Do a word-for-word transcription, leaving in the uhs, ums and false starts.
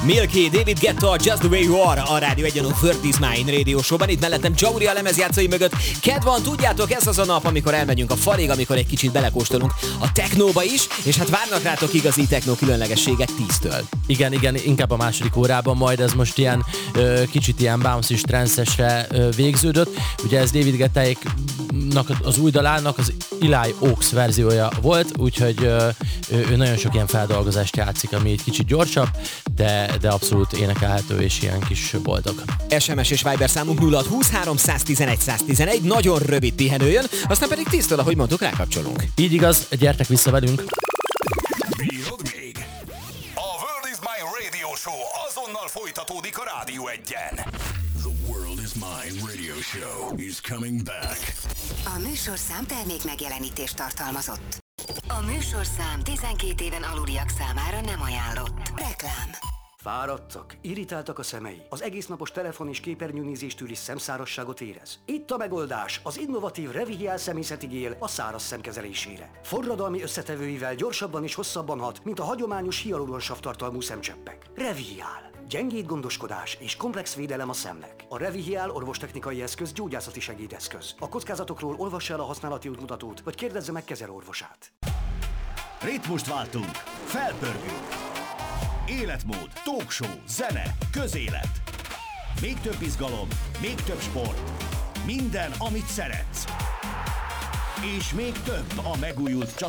Milky, David Guetta, Just the Way You Are, a Rádió egyen a World is Mine Radio Show-ban. Itt mellettem Jauri a lemezjátszói mögött. Kedv van, tudjátok, ez az a nap, amikor elmegyünk a falig, amikor egy kicsit belekóstolunk a technóba is, és hát várnak rátok igazi technó különlegességek tíztől. Igen, igen, inkább a második órában, majd ez most ilyen ö, kicsit ilyen bounce-is, trance-esre ö, végződött. Ugye ez David Guettáéknak az új dalának az Eli Oaks verziója volt, úgyhogy ö, ő nagyon sok ilyen feldolgozást játszik, ami egy kicsit gyorsabb, de, de abszolút énekelhető és ilyen kis boldog. es em es és Viber számunk nulla húszhárom száztizenegy száztizenegy, nagyon rövid pihenő jön, aztán pedig tíztől, ahogy mondtuk, rákapcsolunk. Így igaz, gyertek vissza velünk! Bírod még? A World is Mine Radio Show azonnal folytatódik a Rádió egyen. The World is Mine Radio Show is coming back. A műsorszám termék megjelenítést tartalmazott. A műsorszám tizenkét éven aluliak számára nem ajánlott. Reklám. Fáradtak, irritáltak a szemei, az egésznapos telefon és képernyőnézéstől is szemszárasságot érez. Itt a megoldás, az innovatív Revihial szemészeti gél a száraz szem kezelésére. Forradalmi összetevőivel gyorsabban és hosszabban hat, mint a hagyományos hialuronsav tartalmú szemcseppek. Revihial. Gyengéd gondoskodás és komplex védelem a szemnek. A Revihial orvostechnikai eszköz gyógyászati segédeszköz. A kockázatokról olvassa el a használati útmutatót, vagy kérdezze meg kezelőorvosát. Ritmust váltunk, felpörgünk. Életmód, talkshow, zene, közélet. Még több izgalom, még több sport. Minden, amit szeretsz. És még több a megújult csatornán.